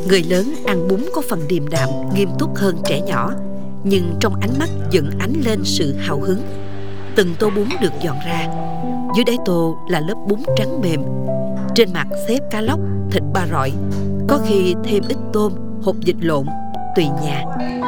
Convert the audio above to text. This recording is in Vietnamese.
Người lớn ăn bún có phần điềm đạm, nghiêm túc hơn trẻ nhỏ, nhưng trong ánh mắt vẫn ánh lên sự hào hứng. Từng tô bún được dọn ra, dưới đáy tô là lớp bún trắng mềm, trên mặt xếp cá lóc, thịt ba rọi, có khi thêm ít tôm, hột vịt lộn, tùy nhà.